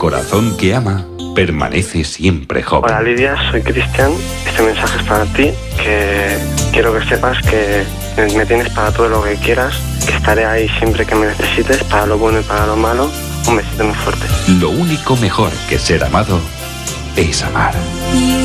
corazón que ama permanece siempre joven. Hola Lidia, soy Cristian. Este mensaje es para ti, que quiero que sepas que me tienes para todo lo que quieras, que estaré ahí siempre que me necesites, para lo bueno y para lo malo. Un besito muy fuerte. Lo único mejor que ser amado es amar.